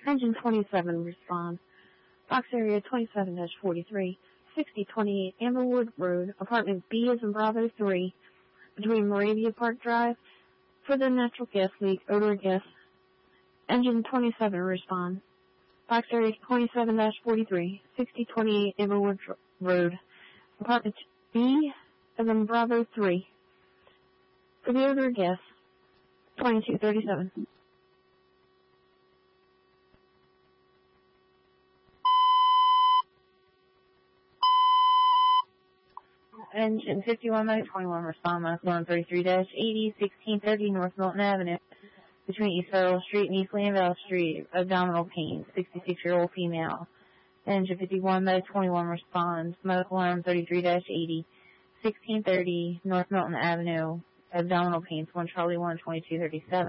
Engine 27 responds. Box area 27-43, 6028 Amberwood Road, apartment B as in Bravo 3, between Moravia Park Drive, for the natural gas leak, odor gas. Engine 27 responds. Box area 27-43, 6028 Amberwood Road, apartment B as in Bravo 3, for the odor gas. 2237. Engine 51-21, respond Mike alarm 33-80, 1630 North Milton Avenue, between East Federal Street and East Landau Street, abdominal pain, 66-year-old female. Engine 51-21, respond Mike alarm 33-80, 1630 North Milton Avenue, abdominal pains, 1 Charlie 1, 2237.